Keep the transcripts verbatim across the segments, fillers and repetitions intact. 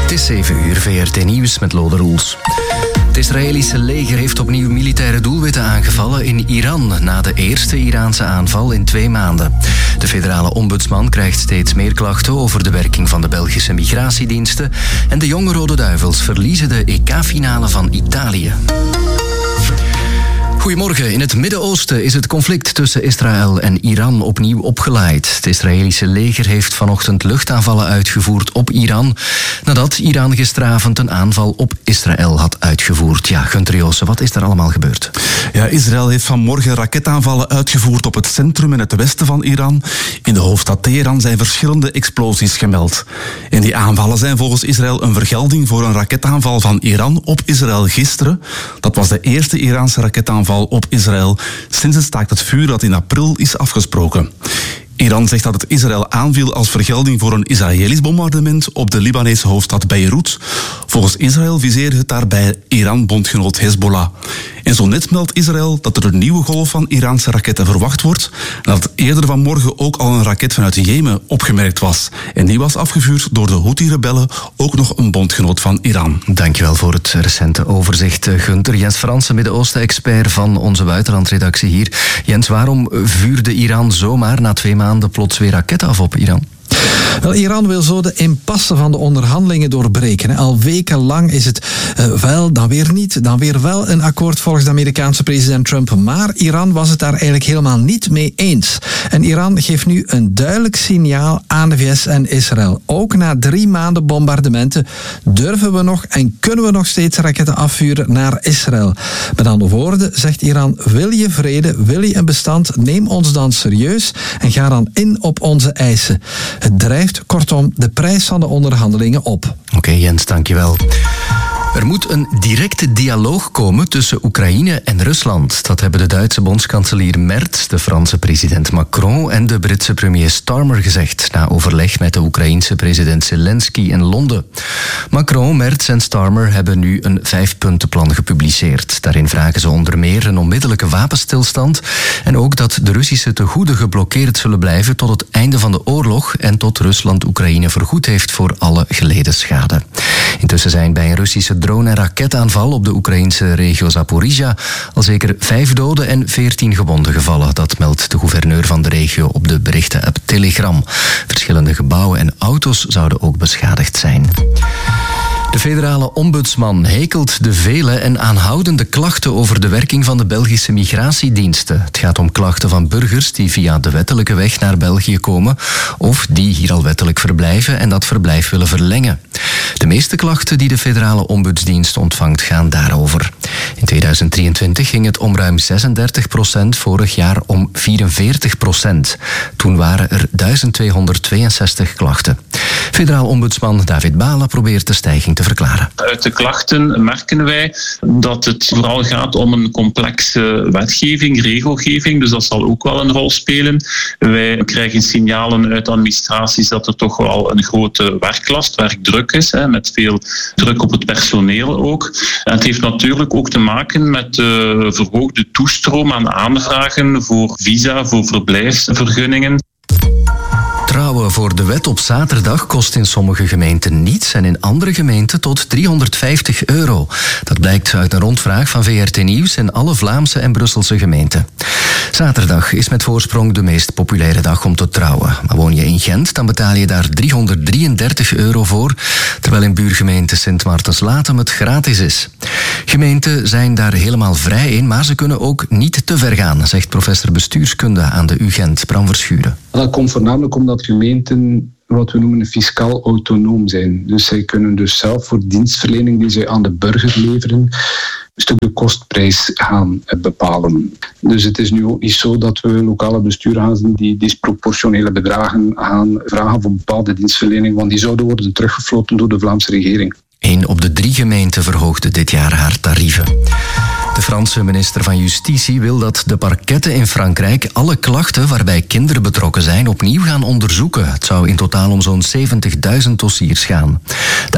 Het is zeven uur, V R T Nieuws met Lode Roels. Het Israëlische leger heeft opnieuw militaire doelwitten aangevallen in Iran na de eerste Iraanse aanval in twee maanden. De federale ombudsman krijgt steeds meer klachten over de werking van de Belgische migratiediensten en de jonge Rode Duivels verliezen de E K-finale van Italië. Goedemorgen. In het Midden-Oosten is het conflict tussen Israël en Iran opnieuw opgeleid. Het Israëlische leger heeft vanochtend luchtaanvallen uitgevoerd op Iran, nadat Iran gisteravond een aanval op Israël had uitgevoerd. Ja, Gunther Joossen, wat is er allemaal gebeurd? Ja, Israël heeft vanmorgen raketaanvallen uitgevoerd op het centrum in het westen van Iran. In de hoofdstad Teheran zijn verschillende explosies gemeld. En die aanvallen zijn volgens Israël een vergelding voor een raketaanval van Iran op Israël gisteren. Dat was de eerste Iraanse raketaanval op Israël sinds het staakt het vuur dat in april is afgesproken. Iran zegt dat het Israël aanviel als vergelding voor een Israëlisch bombardement op de Libanese hoofdstad Beirut. Volgens Israël viseerde het daarbij Iran-bondgenoot Hezbollah. En zo net meldt Israël dat er een nieuwe golf van Iraanse raketten verwacht wordt. En dat eerder vanmorgen ook al een raket vanuit Jemen opgemerkt was. En die was afgevuurd door de Houthi-rebellen, ook nog een bondgenoot van Iran. Dankjewel voor het recente overzicht, Gunther. Jens Fransen, Midden-Oosten-expert van onze buitenlandredactie hier. Jens, waarom vuurde Iran zomaar na twee maanden plots weer raketten af op Iran? Wel, Iran wil zo de impasse van de onderhandelingen doorbreken. Al wekenlang is het uh, wel, dan weer niet, dan weer wel een akkoord volgens de Amerikaanse president Trump. Maar Iran was het daar eigenlijk helemaal niet mee eens. En Iran geeft nu een duidelijk signaal aan de V S en Israël. Ook na drie maanden bombardementen durven we nog en kunnen we nog steeds raketten afvuren naar Israël. Met andere woorden zegt Iran, wil je vrede, wil je een bestand, neem ons dan serieus en ga dan in op onze eisen. Het drijft kortom de prijs van de onderhandelingen op. Oké, okay, Jens, dankjewel. Er moet een directe dialoog komen tussen Oekraïne en Rusland. Dat hebben de Duitse bondskanselier Merz, de Franse president Macron en de Britse premier Starmer gezegd na overleg met de Oekraïense president Zelensky in Londen. Macron, Merz en Starmer hebben nu een vijfpuntenplan gepubliceerd. Daarin vragen ze onder meer een onmiddellijke wapenstilstand en ook dat de Russische tegoeden geblokkeerd zullen blijven tot het einde van de oorlog en tot Rusland Oekraïne vergoed heeft voor alle geleden schade. Intussen zijn bij een Russische drone- en raketaanval op de Oekraïnse regio Zaporizhia al zeker vijf doden en veertien gewonden gevallen. Dat meldt de gouverneur van de regio op de berichtenapp Telegram. Verschillende gebouwen en auto's zouden ook beschadigd zijn. De federale ombudsman hekelt de vele en aanhoudende klachten over de werking van de Belgische migratiediensten. Het gaat om klachten van burgers die via de wettelijke weg naar België komen of die hier al wettelijk verblijven en dat verblijf willen verlengen. De meeste klachten die de federale ombudsdienst ontvangt gaan daarover. In tweeduizend drieëntwintig ging het om ruim zesendertig procent, vorig jaar om vierenveertig procent. Toen waren er duizend tweehonderdtweeënzestig klachten. Federaal ombudsman David Bala probeert de stijging te verklaren. Uit de klachten merken wij dat het vooral gaat om een complexe wetgeving, regelgeving, dus dat zal ook wel een rol spelen. Wij krijgen signalen uit administraties dat er toch wel een grote werklast, werkdruk is, hè, met veel druk op het personeel ook. En het heeft natuurlijk ook te maken met de verhoogde toestroom aan aanvragen voor visa, voor verblijfsvergunningen. Trouwen voor de wet op zaterdag kost in sommige gemeenten niets en in andere gemeenten tot driehonderdvijftig euro. Dat blijkt uit een rondvraag van V R T Nieuws in alle Vlaamse en Brusselse gemeenten. Zaterdag is met voorsprong de meest populaire dag om te trouwen. Maar woon je in Gent, dan betaal je daar driehonderddrieëndertig euro voor, terwijl in buurgemeente Sint Maartens-Latem het gratis is. Gemeenten zijn daar helemaal vrij in, maar ze kunnen ook niet te ver gaan, zegt professor bestuurskunde aan de U Gent, Bram Verschuren. Dat komt voornamelijk omdat gemeenten wat we noemen fiscaal autonoom zijn. Dus zij kunnen dus zelf voor dienstverlening die zij aan de burger leveren een stuk de kostprijs gaan bepalen. Dus het is nu ook niet zo dat we lokale besturen gaan die disproportionele bedragen gaan vragen voor bepaalde dienstverlening, want die zouden worden teruggefloten door de Vlaamse regering. Eén op de drie gemeenten verhoogde dit jaar haar tarieven. De Franse minister van Justitie wil dat de parketten in Frankrijk alle klachten waarbij kinderen betrokken zijn opnieuw gaan onderzoeken. Het zou in totaal om zo'n zeventigduizend dossiers gaan. De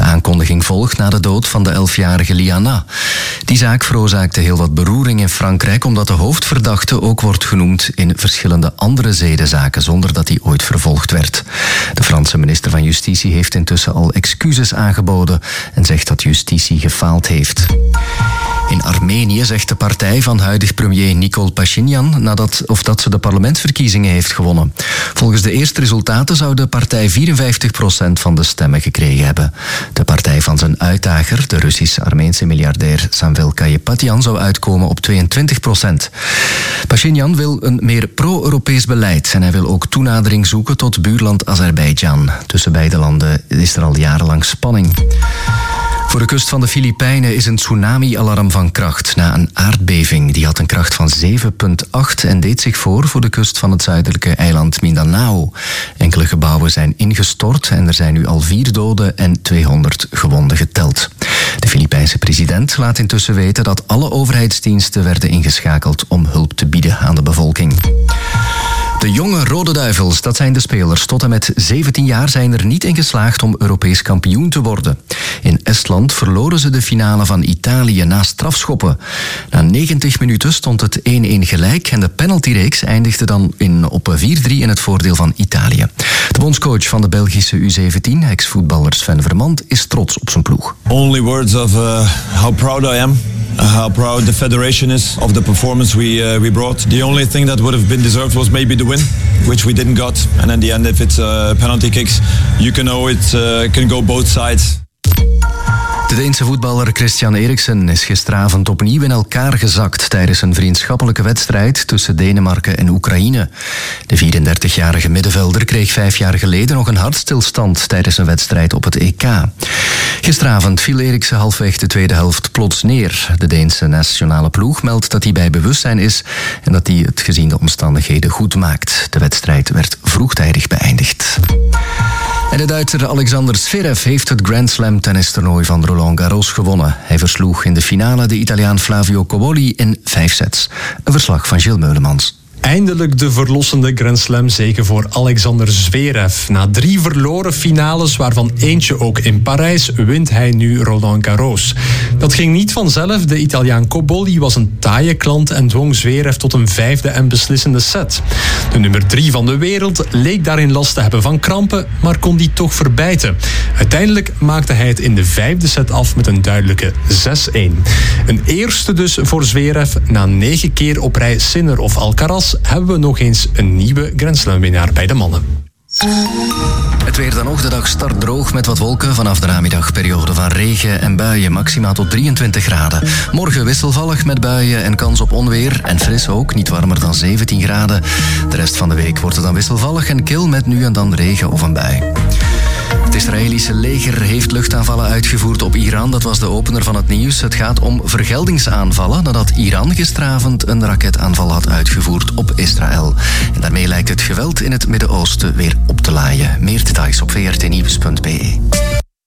aankondiging volgt na de dood van de elfjarige Liana. Die zaak veroorzaakte heel wat beroering in Frankrijk, omdat de hoofdverdachte ook wordt genoemd in verschillende andere zedenzaken, zonder dat hij ooit vervolgd werd. De Franse minister van Justitie heeft intussen al excuses aangeboden en zegt dat justitie gefaald heeft. In Armenië zegt de partij van huidig premier Nikol Pashinyan nadat, of dat ze de parlementsverkiezingen heeft gewonnen. Volgens de eerste resultaten zou de partij vierenvijftig procent van de stemmen gekregen hebben. De partij van zijn uitdager, de Russisch-Armeense miljardair Samvel Kayepatyan, zou uitkomen op tweeëntwintig procent. Pashinyan wil een meer pro-Europees beleid en hij wil ook toenadering zoeken tot buurland Azerbeidzjan. Tussen beide landen is er al jarenlang spanning. Voor de kust van de Filipijnen is een tsunami-alarm van kracht na een aardbeving. Die had een kracht van zeven komma acht en deed zich voor voor de kust van het zuidelijke eiland Mindanao. Enkele gebouwen zijn ingestort en er zijn nu al vier doden en tweehonderd gewonden geteld. De Filipijnse president laat intussen weten dat alle overheidsdiensten werden ingeschakeld om hulp te bieden aan de bevolking. De jonge Rode Duivels, dat zijn de spelers tot en met zeventien jaar, zijn er niet in geslaagd om Europees kampioen te worden. In Estland verloren ze de finale van Italië na strafschoppen. Na negentig minuten stond het één-één gelijk en de penaltyreeks eindigde dan in, op vier drie in het voordeel van Italië. De bondscoach van de Belgische U zeventien, ex-voetballer Sven Vermand, is trots op zijn ploeg. Only words of uh, how proud I am. How proud the federation is of the performance we uh, we brought. The only thing that would have been deserved was maybe the win, which we didn't got. And in the end, if it's uh, penalty kicks, you can know it uh, can go both sides. De Deense voetballer Christian Eriksen is gisteravond opnieuw in elkaar gezakt tijdens een vriendschappelijke wedstrijd tussen Denemarken en Oekraïne. De vierendertigjarige middenvelder kreeg vijf jaar geleden nog een hartstilstand tijdens een wedstrijd op het E K. Gisteravond viel Eriksen halfweg de tweede helft plots neer. De Deense nationale ploeg meldt dat hij bij bewustzijn is en dat hij het gezien de omstandigheden goed maakt. De wedstrijd werd vroegtijdig beëindigd. En de Duitser Alexander Zverev heeft het Grand Slam tennistoernooi van Roland Garros gewonnen. Hij versloeg in de finale de Italiaan Flavio Cobolli in vijf sets. Een verslag van Gilles Meulemans. Eindelijk de verlossende Grand Slam zege voor Alexander Zverev. Na drie verloren finales, waarvan eentje ook in Parijs, wint hij nu Roland Garros. Dat ging niet vanzelf. De Italiaan Cobolli was een taaie klant en dwong Zverev tot een vijfde en beslissende set. De nummer drie van de wereld leek daarin last te hebben van krampen, maar kon die toch verbijten. Uiteindelijk maakte hij het in de vijfde set af met een duidelijke zes-één. Een eerste dus voor Zverev. Na negen keer op rij Sinner of Alcaraz hebben we nog eens een nieuwe Grand Slam winnaar bij de mannen. Het weer dan nog. De dag start droog met wat wolken. Vanaf de namiddagperiode van regen en buien. Maximaal tot drieëntwintig graden. Morgen wisselvallig met buien en kans op onweer. En fris ook, niet warmer dan zeventien graden. De rest van de week wordt het dan wisselvallig en kil met nu en dan regen of een bui. Het Israëlische leger heeft luchtaanvallen uitgevoerd op Iran. Dat was de opener van het nieuws. Het gaat om vergeldingsaanvallen nadat Iran gisteravond een raketaanval had uitgevoerd op Israël. En daarmee lijkt het geweld in het Midden-Oosten weer op te laaien. Meer details op v r t nieuws punt b e.